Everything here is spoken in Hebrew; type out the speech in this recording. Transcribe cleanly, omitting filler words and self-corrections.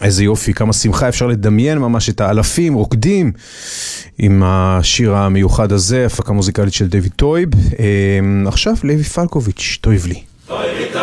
איזה יופי, כמה שמחה, אפשר לדמיין ממש את האלפים רוקדים עם השיר המיוחד הזה, הפקה מוזיקלית של דויד טויב. עכשיו לוי פלקוביץ', טויב לי.